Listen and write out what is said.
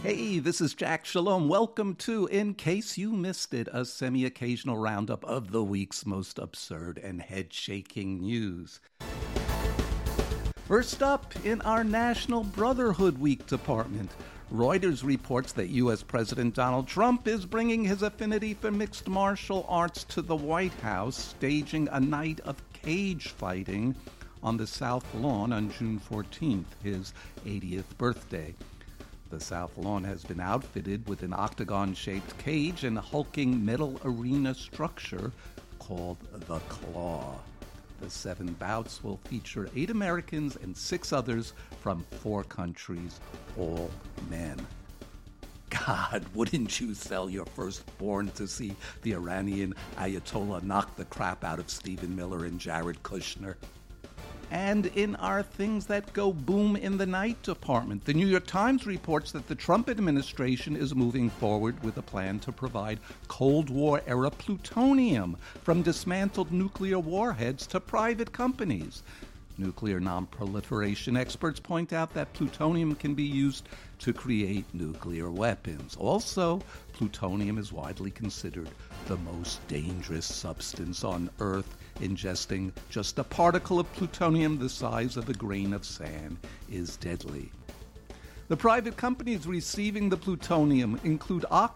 Hey, this is Jack Shalom. Welcome to, in case you missed it, a semi-occasional roundup of the week's most absurd and head-shaking news. First up, in our National Brotherhood Week department, Reuters reports that U.S. President Donald Trump is bringing his affinity for mixed martial arts to the White House, staging a night of cage fighting on the South Lawn on June 14th, his 80th birthday. The South Lawn has been outfitted with an octagon-shaped cage and a hulking metal arena structure called the Claw. The 7 bouts will feature 8 Americans and 6 others from 4 countries, all men. God, wouldn't you sell your firstborn to see the Iranian Ayatollah knock the crap out of Stephen Miller and Jared Kushner? And in our things that go boom in the night department, the New York Times reports that the Trump administration is moving forward with a plan to provide Cold War-era plutonium from dismantled nuclear warheads to private companies. Nuclear non-proliferation experts point out that plutonium can be used to create nuclear weapons. Also, plutonium is widely considered the most dangerous substance on Earth. Ingesting just a particle of plutonium the size of a grain of sand is deadly. The private companies receiving the plutonium include